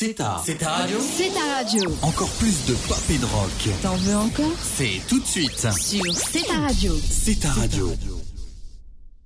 C'est ta radio. C'est ta radio. Encore plus de pop et de rock. T'en veux encore? C'est tout de suite Sur C'est ta radio. C'est ta radio.